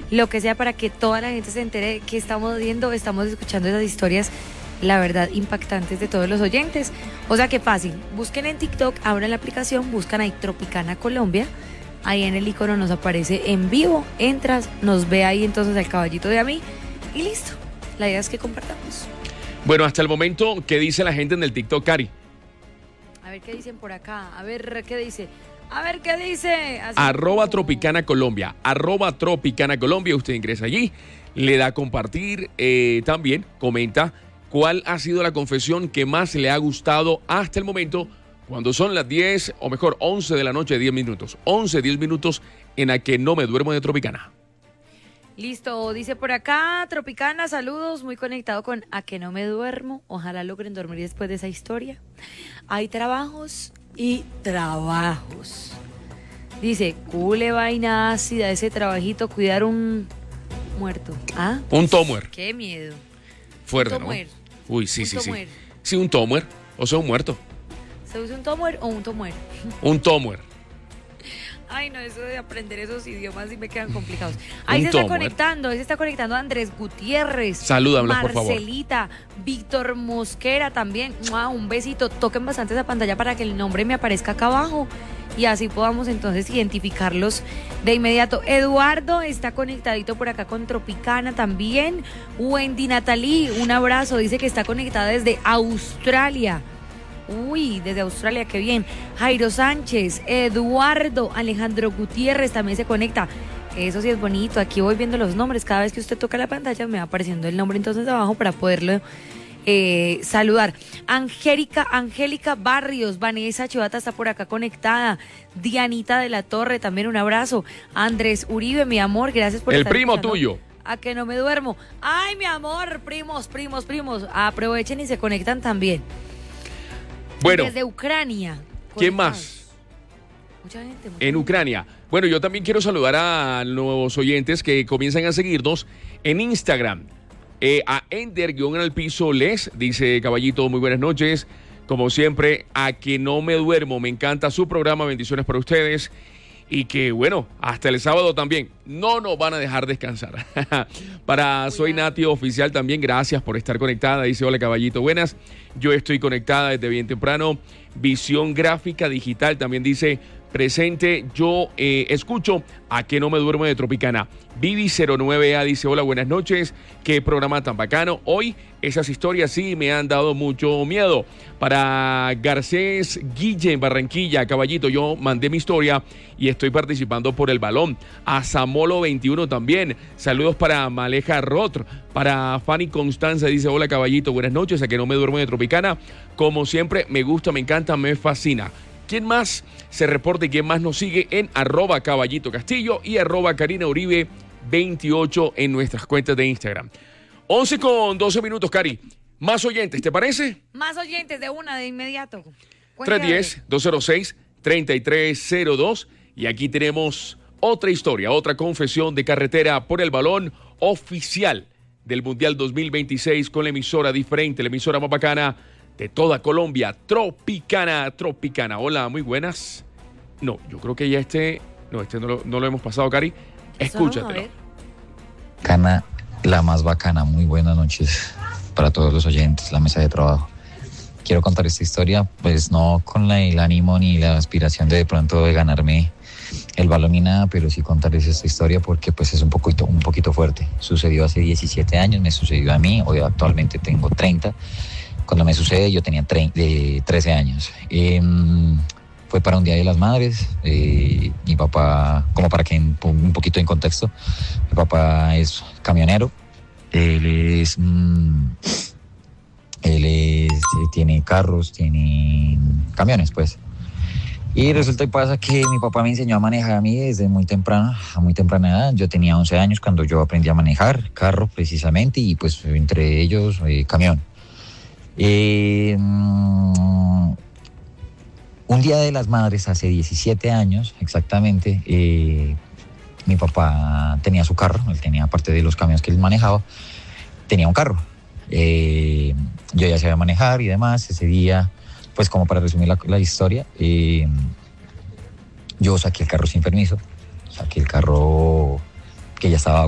lo que sea, para que toda la gente se entere de que estamos viendo, estamos escuchando esas historias, la verdad, impactantes de todos los oyentes. O sea que fácil, busquen en TikTok, abran la aplicación, buscan ahí Tropicana Colombia, ahí en el icono nos aparece en vivo, entras, nos ve ahí entonces el caballito de a mí y listo. La idea es que compartamos. Bueno, hasta el momento, ¿qué dice la gente en el TikTok, Cari? A ver qué dicen por acá, a ver qué dice. Así @Tropicana Colombia, @Tropicana Colombia, usted ingresa allí, le da a compartir, también comenta cuál ha sido la confesión que más le ha gustado hasta el momento, cuando son las 10, o mejor, 11 de la noche, 10 minutos, 10 minutos en A Que No Me Duermo de Tropicana. Listo, dice por acá, Tropicana, saludos, muy conectado con A Que No Me Duermo, ojalá logren dormir después de esa historia. Hay trabajos y trabajos. Dice, cule vaina ácida ese trabajito, cuidar un muerto. ¿Ah? Un tomuer. Qué miedo. Fuerte, un ¿no? tomuer. Uy, sí. Tomuer. Sí, un tomuer, o sea, un muerto. ¿Se usa un tomuer o un tomuer? Un tomuer. Ay, no, eso de aprender esos idiomas sí me quedan complicados. Ahí se está conectando Andrés Gutiérrez. Salúdamelos, por favor. Marcelita, Víctor Mosquera también. ¡Mua! Un besito. Toquen bastante esa pantalla para que el nombre me aparezca acá abajo y así podamos entonces identificarlos de inmediato. Eduardo está conectadito por acá con Tropicana también. Wendy Natalie, un abrazo. Dice que está conectada desde Australia. Uy, desde Australia, qué bien. Jairo Sánchez, Eduardo, Alejandro Gutiérrez también se conecta. Eso sí es bonito. Aquí voy viendo los nombres. Cada vez que usted toca la pantalla me va apareciendo el nombre entonces abajo para poderlo saludar. Angélica Barrios, Vanessa Chivata está por acá conectada. Dianita de la Torre, también un abrazo. Andrés Uribe, mi amor, gracias por el estar primo escuchando. tuyo. A Que No Me Duermo. Ay, mi amor, primos. Aprovechen y se conectan también. Bueno, desde Ucrania. ¿Quién más? Mucha gente. En Ucrania. Bueno, yo también quiero saludar a nuevos oyentes que comienzan a seguirnos en Instagram. A Ender-al-piso les dice Caballito, muy buenas noches. Como siempre, A Que No Me Duermo. Me encanta su programa. Bendiciones para ustedes. Y que, bueno, hasta el sábado también no nos van a dejar descansar. Para Soy Nati Oficial también, gracias por estar conectada. Dice, hola Caballito, buenas. Yo estoy conectada desde bien temprano. Visión Gráfica Digital también dice, presente, yo escucho A Que No Me Duermo de Tropicana. Vivi09A dice, hola, buenas noches. Qué programa tan bacano. Hoy esas historias sí me han dado mucho miedo. Para Garcés Guille en Barranquilla, Caballito, yo mandé mi historia y estoy participando por el balón. A Zamolo 21 también. Saludos para Maleja Rotr. Para Fanny Constanza dice, hola Caballito, buenas noches. A Que No Me Duermo de Tropicana. Como siempre, me gusta, me encanta, me fascina. ¿Quién más se reporta y quién más nos sigue en @Caballito Castillo y @Karina Uribe 28 en nuestras cuentas de Instagram? 11:12 minutos, Cari. Más oyentes, ¿te parece? Más oyentes de una de inmediato. 310-206-3302. Y aquí tenemos otra historia, otra confesión de carretera por el balón oficial del Mundial 2026 con la emisora diferente, la emisora más bacana de toda Colombia, Tropicana. Hola, muy buenas. No, yo creo que ya no lo hemos pasado, Cari. Escúchatelo. Cana, la más bacana, muy buenas noches para todos los oyentes, la mesa de trabajo. Quiero contar esta historia, pues no con el ánimo ni la aspiración de pronto de ganarme el balón ni nada, pero sí contarles esta historia porque pues es un poquito fuerte. Sucedió hace 17 años, me sucedió a mí, hoy actualmente tengo 30. Cuando me sucede yo tenía 13 años. Fue para un Día de las Madres. Mi papá, como para que un poquito en contexto, mi papá es camionero. Tiene carros, tiene camiones, pues. Y resulta y pasa que mi papá me enseñó a manejar a mí desde a muy temprana edad. Yo tenía 11 años cuando yo aprendí a manejar carro precisamente y pues entre ellos camión. Un Día de las Madres hace 17 años exactamente, mi papá tenía su carro, él tenía, aparte de los camiones que él manejaba, tenía un carro. Yo ya sabía manejar y demás. Ese día, pues como para resumir la historia, yo saqué el carro sin permiso, saqué el carro que ya estaba